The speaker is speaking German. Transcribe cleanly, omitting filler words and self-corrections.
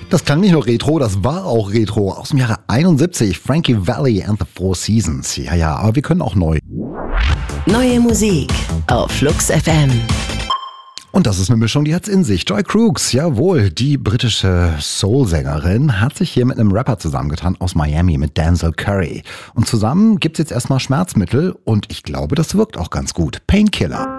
Das klang nicht nur Retro, das war auch Retro. Aus dem Jahre 71, Frankie Valli and the Four Seasons. Ja, aber wir können auch neu. Neue Musik auf Flux FM. Und das ist eine Mischung, die hat's in sich. Joy Crooks, jawohl, die britische Soul-Sängerin, hat sich hier mit einem Rapper zusammengetan aus Miami, mit Denzel Curry. Und zusammen gibt's jetzt erstmal Schmerzmittel und ich glaube, das wirkt auch ganz gut. Painkiller.